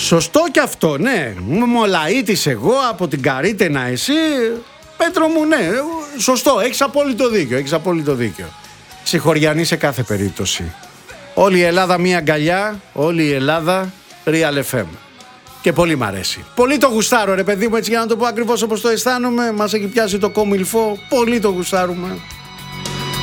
Σωστό κι αυτό, ναι. Μολαΐτης εγώ, από την Καρύτενα εσύ. Πέτρο μου, ναι. Σωστό, έχεις απόλυτο δίκιο. Συγχωριανή σε κάθε περίπτωση. Όλη η Ελλάδα μία αγκαλιά, όλη η Ελλάδα Real FM. Και πολύ μ' αρέσει. Πολύ το γουστάρω ρε παιδί μου, έτσι για να το πω ακριβώς όπως το αισθάνομαι. Μας έχει πιάσει το κόμιλφο, πολύ το γουστάρουμε.